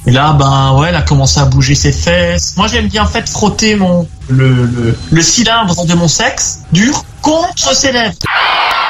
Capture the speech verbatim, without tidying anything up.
Et là, ben ouais, elle a commencé à bouger ses fesses. Moi, j'aime bien en fait frotter mon le, le, le cylindre de mon sexe dur contre ses lèvres.